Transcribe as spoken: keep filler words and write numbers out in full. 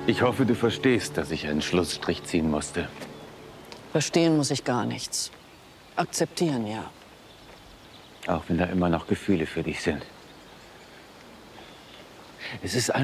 Ich hoffe, du verstehst, dass ich einen Schlussstrich ziehen musste. Verstehen muss ich gar nichts. Akzeptieren, ja. Auch wenn da immer noch Gefühle für dich sind. Es ist ein